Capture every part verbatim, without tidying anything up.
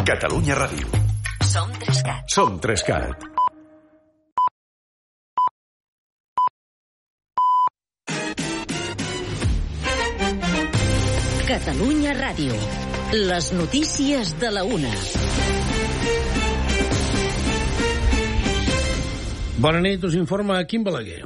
Catalunya Ràdio. Som Trescat. Som Trescat. Catalunya Ràdio. Les notícies de la una. Bona nit, us informa Quim Balaguer.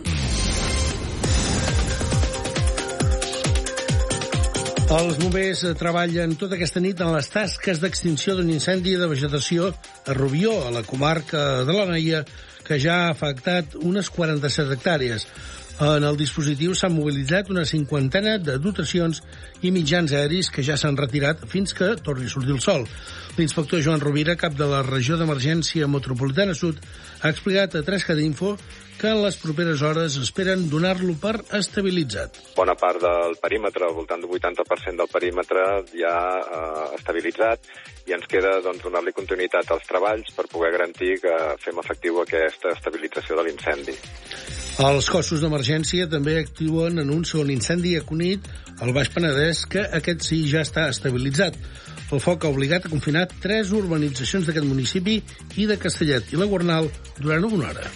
Els bombers treballen tota aquesta nit en les tasques d'extinció d'un incendi de vegetació a Rubió, a la comarca de l'Anoia, que ja ha afectat unes quaranta-set hectàrees. En el dispositiu s'han mobilitzat una cinquantena de dotacions i mitjans aeris que ja s'han retirat fins que torni a sortir el sol. L'inspector Joan Rovira, cap de la regió d'emergència metropolitana sud, ha explicat a Trescat Info que en les properes hores esperen donar-lo per estabilitzat. Bona part del perímetre, al voltant del vuitanta per cent del perímetre, ja eh, estabilitzat, i ens queda doncs, donar-li continuïtat als treballs per poder garantir que fem efectiu aquesta estabilització de l'incendi. Els cossos d'emergència també actuen en un segon incendi a Cunit, al Baix Penedès, que aquest sí ja està estabilitzat. El foc ha obligat a confinar tres urbanitzacions d'aquest municipi i de Castellet i la Gornal durant una hora.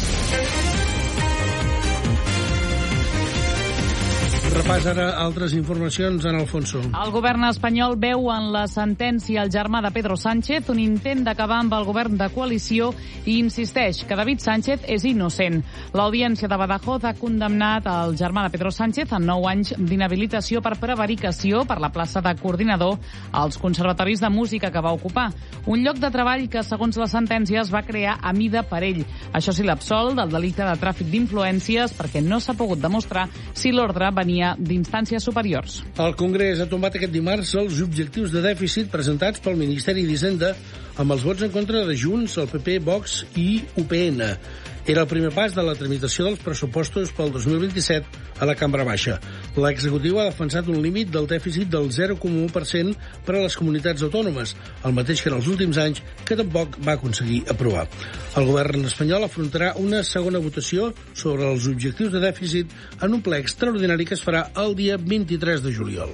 Repàs ara altres informacions en Alfonso. El govern espanyol veu en la sentència el germà de Pedro Sánchez un intent d'acabar amb el govern de coalició i insisteix que David Sánchez és innocent. L'Audiència de Badajoz ha condemnat el germà de Pedro Sánchez a nou anys d'inhabilitació per prevaricació per la plaça de coordinador als conservatoris de música que va ocupar. Un lloc de treball que, segons la sentència, es va crear a mida per ell. Això sí, l'absol del delicte de tràfic d'influències perquè no s'ha pogut demostrar si l'ordre venia d'instàncies superiors. El Congrés ha tombat aquest dimarts els objectius de dèficit presentats pel Ministeri d'Hisenda amb els vots en contra de Junts, el P P, Vox i U P N. Era el primer pas de la tramitació dels pressupostos pel dos mil vint-i-set a la Cambra Baixa. L'executiu ha defensat un límit del dèficit del zero coma u per cent per a les comunitats autònomes, el mateix que en els últims anys, que tampoc va aconseguir aprovar. El govern espanyol afrontarà una segona votació sobre els objectius de dèficit en un ple extraordinari que es farà el dia vint-i-tres de juliol.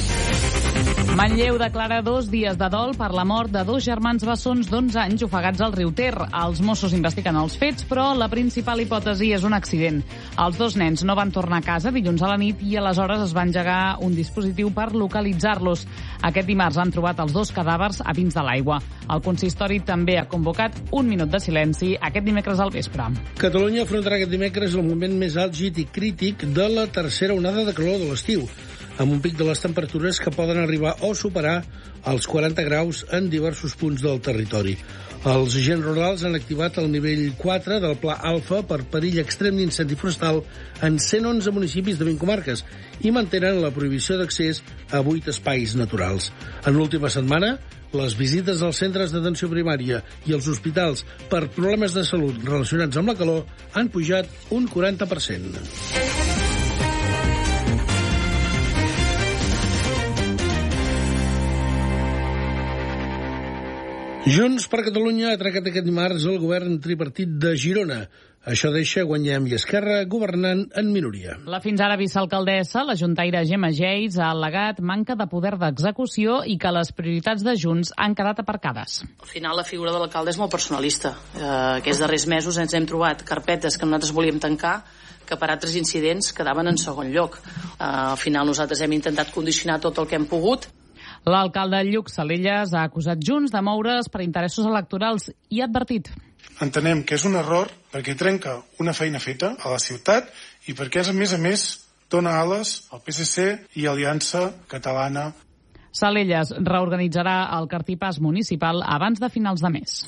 Manlleu declara dos dies de dol per la mort de dos germans bessons d'onze anys ofegats al riu Ter. Els Mossos investiguen els fets, però la principal hipòtesi és un accident. Els dos nens no van tornar a casa dilluns a la nit i aleshores es va engegar un dispositiu per localitzar-los. Aquest dimarts han trobat els dos cadàvers a dins de l'aigua. El consistori també ha convocat un minut de silenci aquest dimecres al vespre. Catalunya afrontarà aquest dimecres el moment més àlgid i crític de la tercera onada de calor de l'estiu, amb un pic de les temperatures que poden arribar o superar els quaranta graus en diversos punts del territori. Els agents rurals han activat el nivell quatre del Pla Alfa per perill extrem d'incendi forestal en cent onze municipis de vint comarques i mantenen la prohibició d'accés a vuit espais naturals. En l'última setmana, les visites als centres d'atenció primària i als hospitals per problemes de salut relacionats amb la calor han pujat un quaranta per cent. Junts per Catalunya ha atracat aquest dimarts el govern tripartit de Girona. Això deixa Guanyem i Esquerra governant en minoria. La fins ara vicealcaldessa, la juntaire Gemma Geis, ha al·legat manca de poder d'execució i que les prioritats de Junts han quedat aparcades. Al final la figura de l'alcalde és molt personalista. Eh, aquests darrers mesos ens hem trobat carpetes que nosaltres volíem tancar que per altres incidents quedaven en segon lloc. Eh, al final nosaltres hem intentat condicionar tot el que hem pogut. L'alcalde Lluc Salelles ha acusat Junts de moure's per interessos electorals i ha advertit. Entenem que és un error perquè trenca una feina feta a la ciutat i perquè, a més a més, dona ales al P S C i Aliança Catalana. Salelles reorganitzarà el cartipàs municipal abans de finals de mes.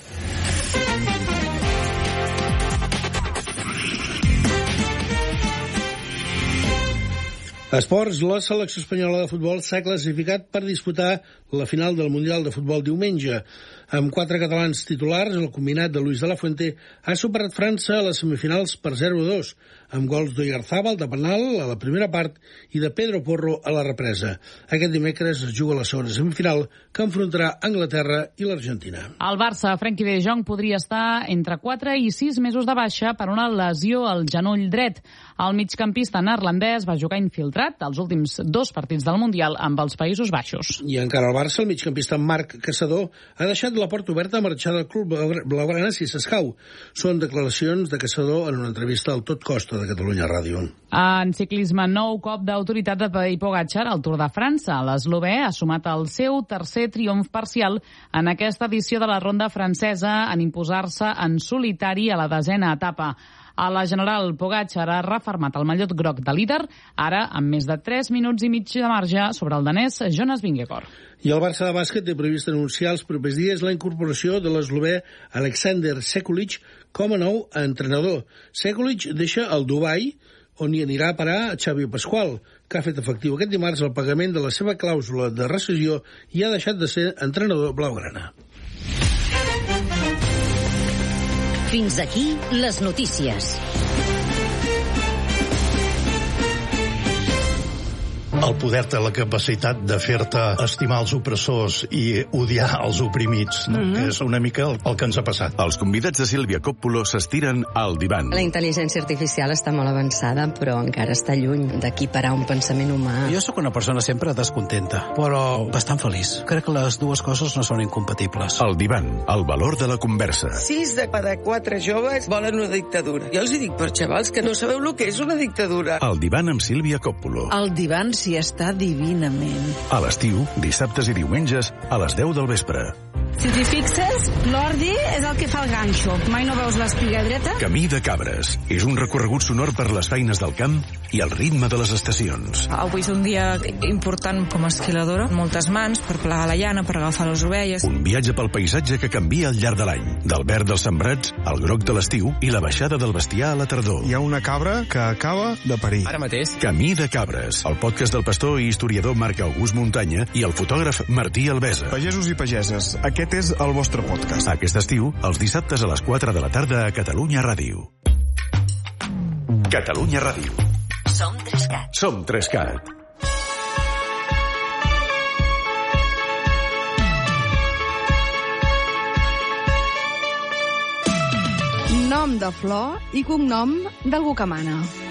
Esports, la selecció espanyola de futbol s'ha classificat per disputar la final del Mundial de Futbol diumenge. Amb quatre catalans titulars, el combinat de Luis de la Fuente ha superat França a les semifinals per zero a dos. amb gols d'Oyarzabal de penal a la primera part i de Pedro Porro a la represa. Aquest dimecres es juga la segona semifinal que enfrontarà Anglaterra i l'Argentina. El Barça, Frenkie de Jong, podria estar entre quatre i sis mesos de baixa per una lesió al genoll dret. El migcampista neerlandès va jugar infiltrat els últims dos partits del Mundial amb els Països Baixos. I encara al Barça, el migcampista Marc Caçador ha deixat la porta oberta a marxar del club blaugrana si s'escau. Són declaracions de Caçador en una entrevista al Tot Costa de Catalunya Ràdio. En ciclisme, nou cop d'autoritat de Tadej Pogačar al Tour de França. L'eslovè ha sumat el seu tercer triomf parcial en aquesta edició de la ronda francesa en imposar-se en solitari a la desena etapa. A la general, Pogačar ha refermat el mallot groc de líder, ara amb més de tres minuts i mig de marge sobre el danès Jonas Vingegaard. I el Barça de bàsquet té previst anunciar els propers dies la incorporació de l'eslovè Aleksandar Sekulic com a nou entrenador. Sekulic deixa el Dubai, on hi anirà a parar Xavi Pasqual, que ha fet efectiu aquest dimarts el pagament de la seva clàusula de rescissió i ha deixat de ser entrenador blaugrana. Fins aquí les notícies. El poder té la capacitat de fer-te estimar els opressors i odiar els oprimits, no? Mm-hmm. Que és una mica el, el que ens ha passat. Els convidats de Sílvia Coppola s'estiren al divan. La intel·ligència artificial està molt avançada, però encara està lluny d'equiparar un pensament humà. Jo sóc una persona sempre descontenta, però bastant feliç. Crec que les dues coses no són incompatibles. El divan, el valor de la conversa. Sis de cada quatre joves volen una dictadura. Jo els hi dic per xavals que no sabeu el que és una dictadura. El divan amb Sílvia Coppola. El divan s'hi està divinament. A l'estiu, dissabtes i diumenges, a les deu del vespre. Si t'hi fixes, l'ordi és el que fa el ganxo. Mai no veus l'espiga dreta? Camí de Cabres. És un recorregut sonor per les feines del camp i el ritme de les estacions. Avui és un dia important com a esquiladora. Moltes mans per plegar la llana, per agafar les ovelles. Un viatge pel paisatge que canvia al llarg de l'any. Del verd dels sembrats, al groc de l'estiu i la baixada del bestiar a la tardor. Hi ha una cabra que acaba de parir. Ara mateix. Camí de Cabres. El podcast del pastor i historiador Marc August Muntanya i el fotògraf Martí Albesa. Pagesos i pageses, aquest és el vostre podcast. Aquest estiu, els dissabtes a les quatre de la tarda a Catalunya Ràdio. Catalunya Ràdio. Som Trescat. Som Trescat. Nom de flor i cognom d'algú que mana.